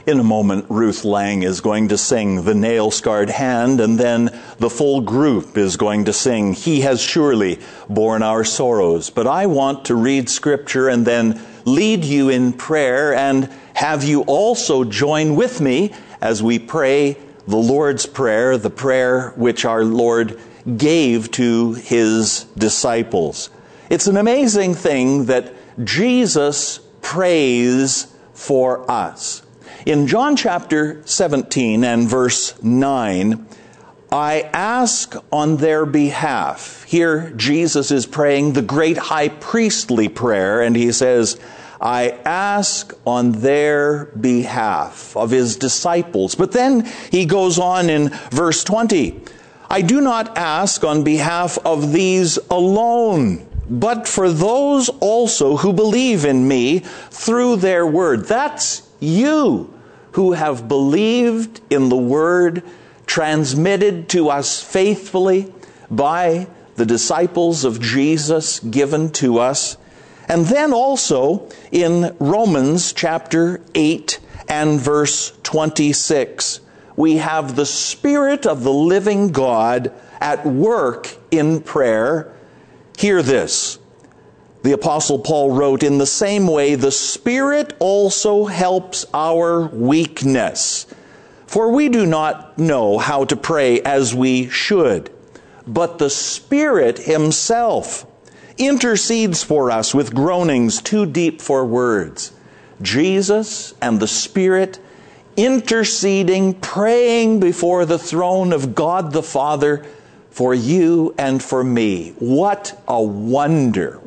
In a moment, Ruth Lang is going to sing The Nail-Scarred Hand, and then the full group is going to sing He Has Surely Borne Our Sorrows. But I want to read Scripture and then lead you in prayer and have you also join with me as we pray the Lord's Prayer, the prayer which our Lord gave to His disciples. It's an amazing thing that Jesus prays for us. In John chapter 17 and verse 9, I ask on their behalf. Here Jesus is praying the great high priestly prayer, and he says, I ask on their behalf of his disciples. But then he goes on in verse 20, I do not ask on behalf of these alone, but for those also who believe in me through their word. That's you who have believed in the word transmitted to us faithfully by the disciples of Jesus given to us. And then also in Romans chapter 8 and verse 26, we have the Spirit of the living God at work in prayer. Hear this. The Apostle Paul wrote, in the same way, the Spirit also helps our weakness. For we do not know how to pray as we should, but the Spirit Himself intercedes for us with groanings too deep for words. Jesus and the Spirit interceding, praying before the throne of God the Father for you and for me. What a wonder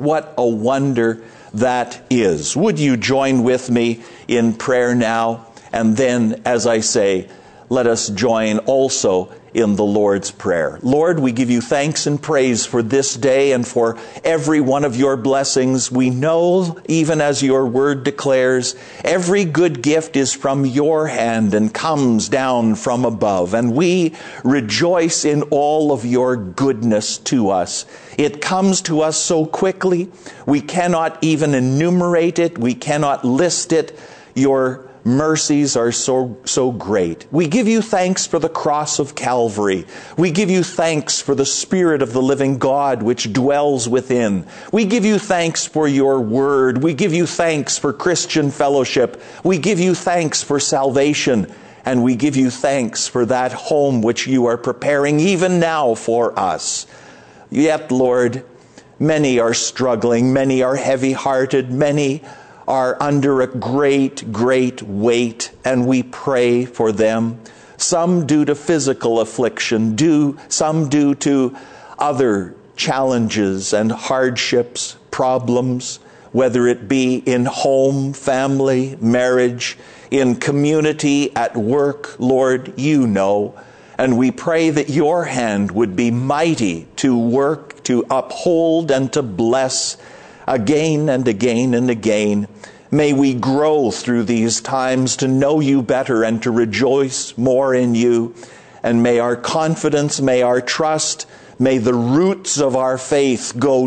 that is. Would you join with me in prayer now? And then, as I say, let us join also in the Lord's Prayer. Lord, we give you thanks and praise for this day and for every one of your blessings. We know, even as your word declares, every good gift is from your hand and comes down from above. And we rejoice in all of your goodness to us. It comes to us so quickly, we cannot even enumerate it. We cannot list it. Your mercies are so great. We give you thanks for the cross of Calvary. We give you thanks for the Spirit of the living God which dwells within. We give you thanks for your word. We give you thanks for Christian fellowship. We give you thanks for salvation. And we give you thanks for that home which you are preparing even now for us. Yet, Lord, many are struggling. Many are heavy-hearted. Many are under a great weight, and we pray for them. Some due to physical affliction, some due to other challenges and hardships, problems, whether it be in home, family, marriage, in community, at work. Lord, you know. And we pray that your hand would be mighty to work, to uphold, and to bless again and again and again. May we grow through these times to know you better and to rejoice more in you. And may our confidence, may our trust, may the roots of our faith go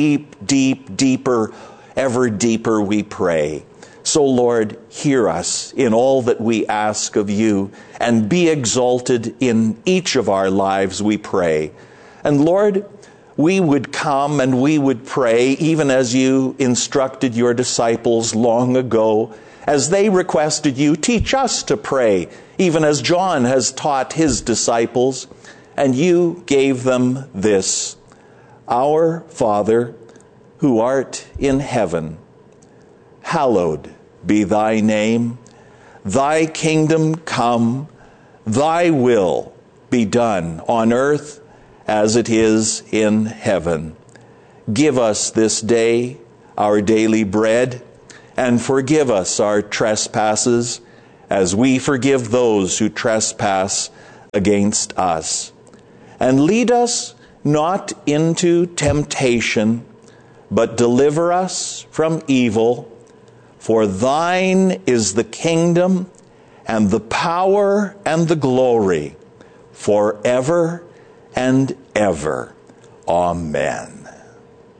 deeper, ever deeper, we pray. So, Lord, hear us in all that we ask of you and be exalted in each of our lives, we pray. And Lord, we would come and we would pray even as you instructed your disciples long ago, as they requested you, teach us to pray, even as John has taught his disciples. And you gave them this: Our Father, who art in heaven, hallowed be thy name. Thy kingdom come, thy will be done on earth as it is in heaven. Give us this day our daily bread, and forgive us our trespasses, as we forgive those who trespass against us. And lead us not into temptation, but deliver us from evil. For thine is the kingdom, and the power, and the glory, forever and ever. Amen.